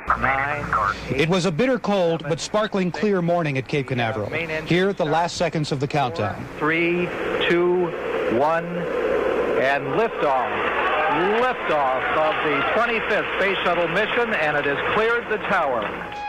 9. It was a bitter cold but sparkling clear morning at Cape Canaveral. Here at the last seconds of the countdown. 3, 2, 1, and liftoff. Liftoff of the 25th Space Shuttle mission, and it has cleared the tower.